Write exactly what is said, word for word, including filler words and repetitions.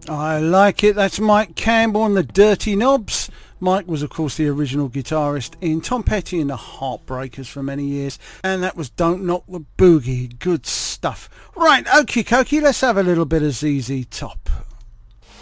I like it. That's Mike Campbell and the Dirty Knobs. Mike was, of course, the original guitarist in Tom Petty and the Heartbreakers for many years. And that was Don't Knock the Boogie. Good stuff. Right, okie dokie, let's have a little bit of Z Z Top.